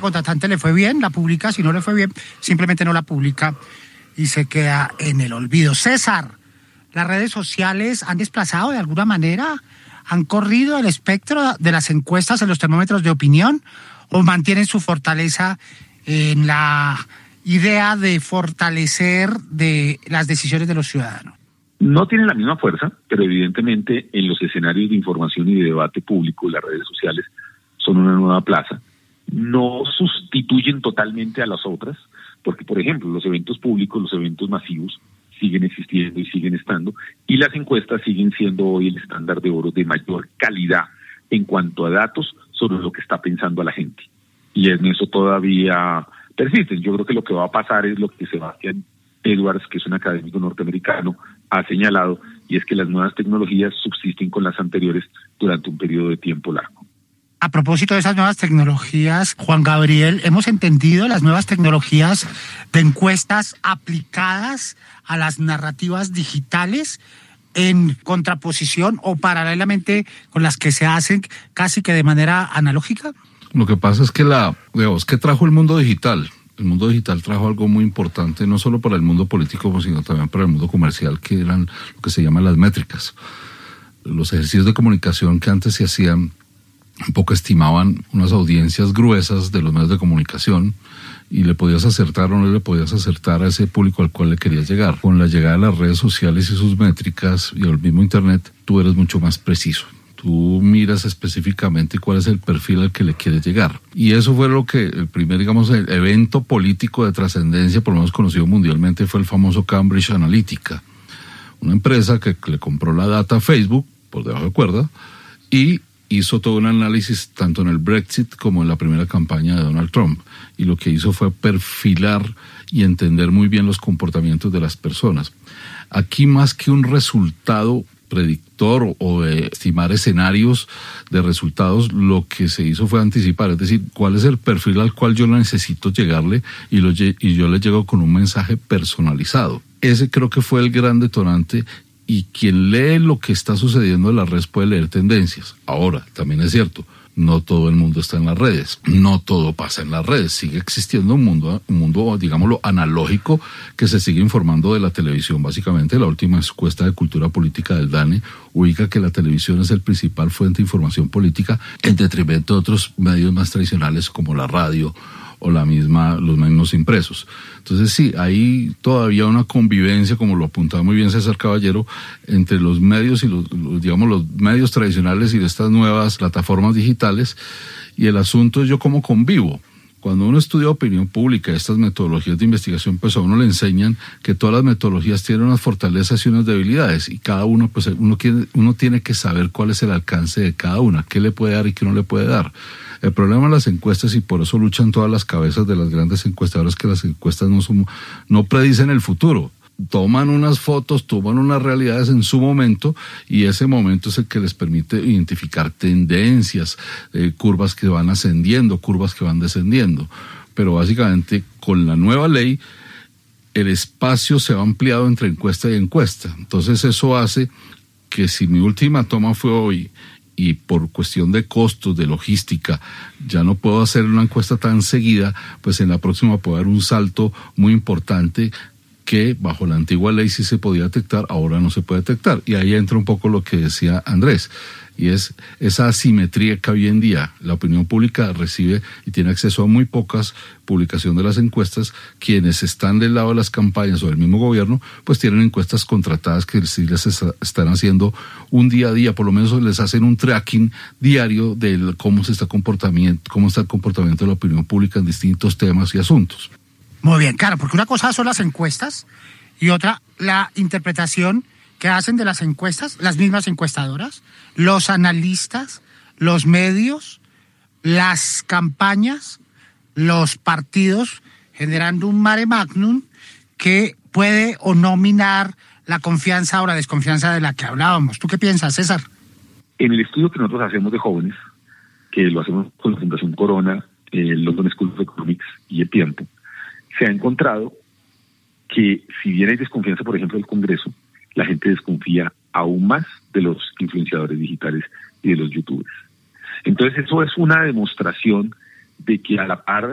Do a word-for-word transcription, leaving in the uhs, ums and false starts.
contratante le fue bien, la publica, si no le fue bien, simplemente no la publica y se queda en el olvido. César, ¿las redes sociales han desplazado de alguna manera, han corrido el espectro de las encuestas en los termómetros de opinión o mantienen su fortaleza en la idea de fortalecer de las decisiones de los ciudadanos? No tienen la misma fuerza, pero evidentemente en los escenarios de información y de debate público, las redes sociales son una nueva plaza. No sustituyen totalmente a las otras, porque por ejemplo los eventos públicos, los eventos masivos siguen existiendo y siguen estando, y las encuestas siguen siendo hoy el estándar de oro de mayor calidad en cuanto a datos sobre lo que está pensando la gente. Y en eso todavía persisten. Yo creo que lo que va a pasar es lo que Sebastián Edwards, que es un académico norteamericano, ha señalado, y es que las nuevas tecnologías subsisten con las anteriores durante un periodo de tiempo largo. A propósito de esas nuevas tecnologías, Juan Gabriel, hemos entendido las nuevas tecnologías de encuestas aplicadas a las narrativas digitales en contraposición o paralelamente con las que se hacen casi que de manera analógica. Lo que pasa es que la, digamos, ¿qué trajo el mundo digital? El mundo digital trajo algo muy importante, no solo para el mundo político, sino también para el mundo comercial, que eran lo que se llaman las métricas. Los ejercicios de comunicación que antes se hacían un poco estimaban unas audiencias gruesas de los medios de comunicación y le podías acertar o no le podías acertar a ese público al cual le querías llegar. Con la llegada de las redes sociales y sus métricas y el mismo internet, tú eres mucho más preciso. Tú miras específicamente cuál es el perfil al que le quieres llegar. Y eso fue lo que el primer, digamos, el evento político de trascendencia, por lo menos conocido mundialmente, fue el famoso Cambridge Analytica. Una empresa que le compró la data a Facebook, por debajo de cuerda, y hizo todo un análisis tanto en el Brexit como en la primera campaña de Donald Trump. Y lo que hizo fue perfilar y entender muy bien los comportamientos de las personas. Aquí, más que un resultado predictor o de estimar escenarios de resultados, lo que se hizo fue anticipar, es decir, cuál es el perfil al cual yo necesito llegarle y, lo, y yo le llego con un mensaje personalizado. Ese creo que fue el gran detonante, y quien lee lo que está sucediendo en las redes puede leer tendencias. Ahora, también es cierto, no todo el mundo está en las redes, no todo pasa en las redes, sigue existiendo un mundo, un mundo, digámoslo, analógico, que se sigue informando de la televisión. Básicamente, la última encuesta de cultura política del DANE ubica que la televisión es el principal fuente de información política, en detrimento de otros medios más tradicionales como la radio o la misma, los mismos impresos. Entonces sí, hay todavía una convivencia, como lo apuntaba muy bien César Caballero, entre los medios y los, los, digamos, los medios tradicionales y de estas nuevas plataformas digitales, y el asunto es yo cómo convivo. Cuando uno estudia opinión pública, estas metodologías de investigación, pues a uno le enseñan que todas las metodologías tienen unas fortalezas y unas debilidades, y cada uno, pues uno, quiere, uno tiene que saber cuál es el alcance de cada una, qué le puede dar y qué no le puede dar. El problema de las encuestas, y por eso luchan todas las cabezas de las grandes encuestadoras, que las encuestas no, son, no predicen el futuro. Toman unas fotos, toman unas realidades en su momento, y ese momento es el que les permite identificar tendencias, eh, curvas que van ascendiendo, curvas que van descendiendo. Pero básicamente con la nueva ley el espacio se ha ampliado entre encuesta y encuesta. Entonces eso hace que si mi última toma fue hoy y por cuestión de costos, de logística, ya no puedo hacer una encuesta tan seguida, pues en la próxima puede haber un salto muy importante que bajo la antigua ley sí se podía detectar, ahora no se puede detectar. Y ahí entra un poco lo que decía Andrés, y es esa asimetría que hoy en día la opinión pública recibe y tiene acceso a muy pocas publicaciones de las encuestas. Quienes están del lado de las campañas o del mismo gobierno, pues tienen encuestas contratadas que sí les están haciendo un día a día, por lo menos les hacen un tracking diario de cómo se está comportamiento, cómo está el comportamiento de la opinión pública en distintos temas y asuntos. Muy bien, claro, porque una cosa son las encuestas y otra la interpretación que hacen de las encuestas, las mismas encuestadoras, los analistas, los medios, las campañas, los partidos, generando un mare magnum que puede o no minar la confianza o la desconfianza de la que hablábamos. ¿Tú qué piensas, César? En el estudio que nosotros hacemos de jóvenes, que lo hacemos con la Fundación Corona, el London School of Economics y el tiempo, se ha encontrado que si bien hay desconfianza, por ejemplo, del Congreso, la gente desconfía aún más de los influenciadores digitales y de los youtubers. Entonces eso es una demostración de que a la par